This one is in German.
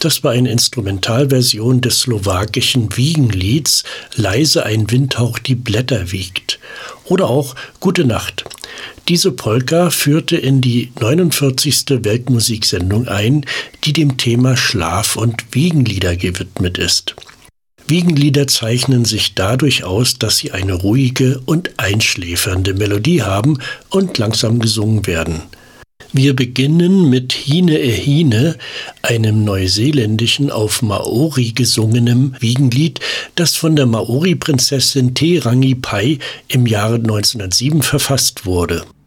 Das war eine Instrumentalversion des slowakischen Wiegenlieds »Leise ein Windhauch die Blätter wiegt« oder auch »Gute Nacht«. Diese Polka führte in die 49. Weltmusiksendung ein, die dem Thema Schlaf- und Wiegenlieder gewidmet ist. Wiegenlieder zeichnen sich dadurch aus, dass sie eine ruhige und einschläfernde Melodie haben und langsam gesungen werden. Wir beginnen mit Hine e Hine, einem neuseeländischen auf Maori gesungenen Wiegenlied, das von der Maori-Prinzessin Te Rangi Pai im Jahre 1907 verfasst wurde.